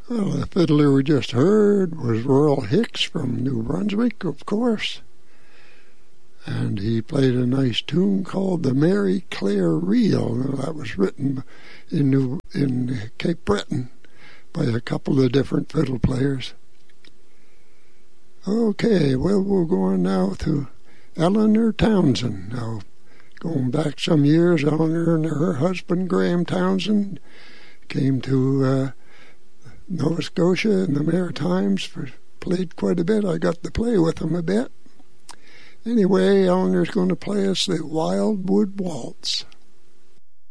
Well, the fiddler we just heard was Royal Hicks from New Brunswick, of course. And he played a nice tune called The Mary Clare Reel. That was written in Cape Breton by a couple of different fiddle players. Okay, well, we'll go on now to Eleanor Townsend. Now, going back some years, Eleanor and her husband, Graham Townsend, came to Nova Scotia and the Maritimes, played quite a bit. I got to play with them a bit. Anyway, Eleanor's going to play us the Wildwood Waltz.